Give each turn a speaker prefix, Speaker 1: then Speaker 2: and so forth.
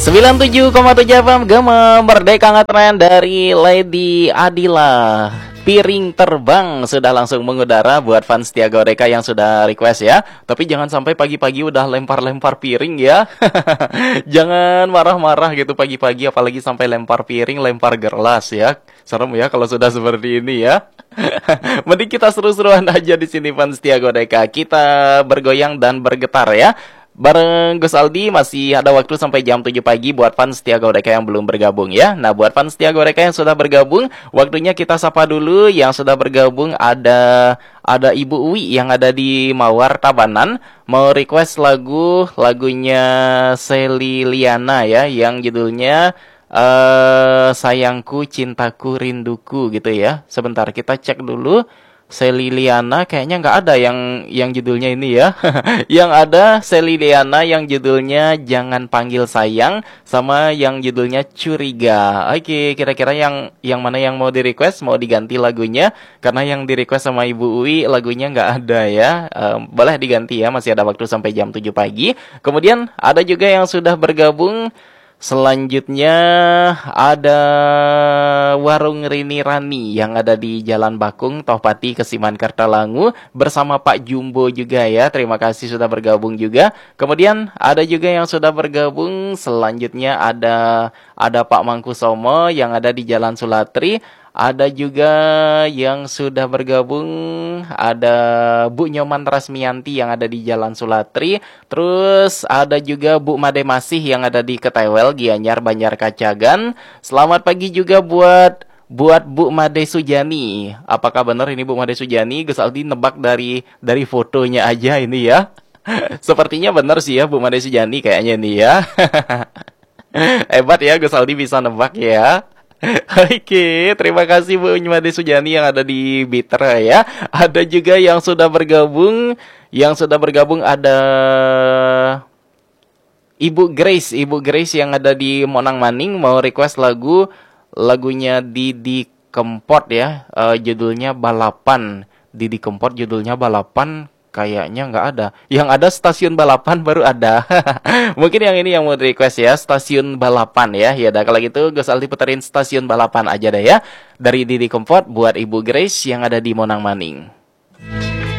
Speaker 1: 97,7 FM Gema Merdeka Ngetren dari Lady Adila. Piring terbang sudah langsung mengudara buat fans Tiago Deka yang sudah request ya. Tapi jangan sampai pagi-pagi udah lempar-lempar piring ya. Jangan marah-marah gitu pagi-pagi, apalagi sampai lempar piring, lempar gelas ya. Serem ya kalau sudah seperti ini ya. Mending kita seru-seruan aja di sini fans Tiago Deka. Kita bergoyang dan bergetar ya. Bareng Gus Aldi masih ada waktu sampai jam 7 pagi buat fans Tiago Deka yang belum bergabung ya. Nah, buat fans Tiago Deka yang sudah bergabung, waktunya kita sapa dulu. Yang sudah bergabung ada Ibu Uwi yang ada di Mawar Tabanan, mau request lagunya Sally Liana ya, yang judulnya Sayangku, Cintaku, Rinduku gitu ya. Sebentar kita cek dulu. Sally Liana kayaknya nggak ada yang judulnya ini ya. Yang ada Sally Liana yang judulnya Jangan Panggil Sayang, sama yang judulnya Curiga. Oke, kira-kira yang mana yang mau di request, mau diganti lagunya? Karena yang di request sama Ibu Uwi lagunya nggak ada ya. Boleh diganti ya, masih ada waktu sampai jam 7 pagi. Kemudian ada juga yang sudah bergabung. Selanjutnya ada Warung Rini Rani yang ada di Jalan Bakung, Tohpati, Kesiman, Kartalangu, bersama Pak Jumbo juga ya. Terima kasih sudah bergabung juga. Kemudian ada juga yang sudah bergabung. Selanjutnya ada Pak Mangkusomo yang ada di Jalan Sulatri. Ada juga yang sudah bergabung, ada Bu Nyoman Rasmianti yang ada di Jalan Sulatri. Terus ada juga Bu Made Masih yang ada di Ketewel, Gianyar, Banjar Kacagan. Selamat pagi juga buat Bu Made Sujani. Apakah benar ini Bu Made Sujani? Gus Aldi nebak dari fotonya aja ini ya. Sepertinya benar sih ya Bu Made Sujani kayaknya nih ya. Hebat ya Gus Aldi bisa nebak ya. Oke, terima kasih Bu Made Sujani yang ada di Bitra ya. Ada juga yang sudah bergabung. Yang sudah bergabung ada Ibu Grace yang ada di Monang Maning, mau request lagunya Didi Kempot ya. Judulnya Balapan. Didi Kempot judulnya Balapan. Kayaknya nggak ada. Yang ada Stasiun Balapan baru ada. Mungkin yang ini yang mau request ya, Stasiun Balapan ya. Ya udah kalau gitu Gus Aldi puterin Stasiun Balapan aja deh ya. Dari Didi Kempot buat Ibu Grace yang ada di Monang Maning.